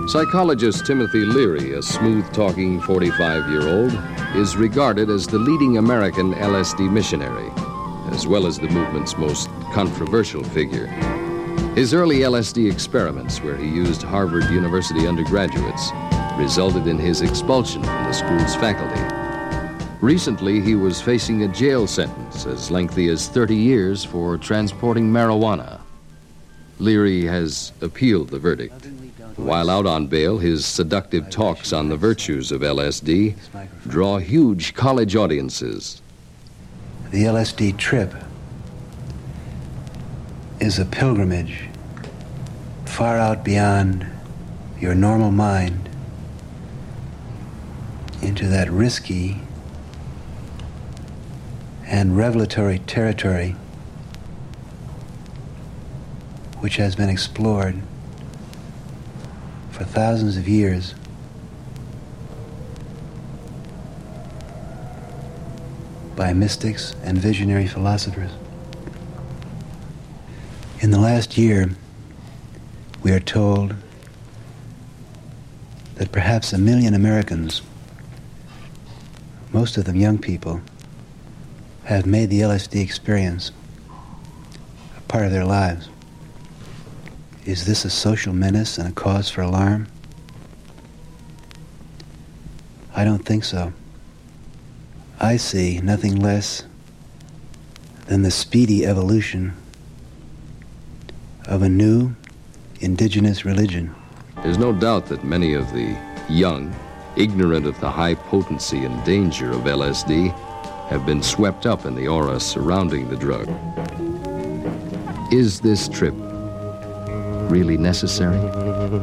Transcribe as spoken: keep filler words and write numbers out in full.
Psychologist Timothy Leary, a smooth-talking forty-five-year-old, is regarded as the leading American L S D missionary, as well as the movement's most controversial figure. His early L S D experiments, where he used Harvard University undergraduates, resulted in his expulsion from the school's faculty. Recently, he was facing a jail sentence as lengthy as thirty years for transporting marijuana. Leary has appealed the verdict. While out on bail, his seductive talks on the virtues of L S D draw huge college audiences. The L S D trip is a pilgrimage far out beyond your normal mind into that risky and revelatory territory which has been explored for thousands of years by mystics and visionary philosophers. In the last year, we are told that perhaps a million Americans, most of them young people, have made the L S D experience a part of their lives. Is this a social menace and a cause for alarm? I don't think so. I see nothing less than the speedy evolution of a new indigenous religion. There's no doubt that many of the young, ignorant of the high potency and danger of L S D, have been swept up in the aura surrounding the drug. Is this trip really necessary?